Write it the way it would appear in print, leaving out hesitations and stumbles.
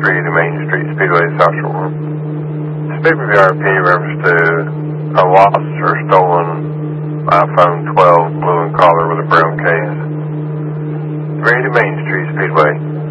3 to Main Street Speedway, South Shore. Speed review RP refers to a lost or stolen iPhone 12 blue in color with a brown case. 3 to Main Street Speedway.